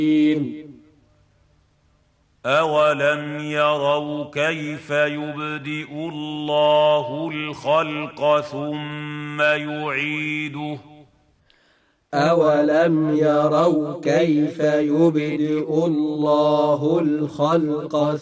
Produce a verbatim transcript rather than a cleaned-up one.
أَوَلَمْ يَرَوْا كَيْفَ يُبْدِئُ اللَّهُ الْخَلْقَ ثُمَّ يُعِيدُهُ أَوَلَمْ يَرَوْا كَيْفَ يُبْدِئُ اللَّهُ الْخَلْقَ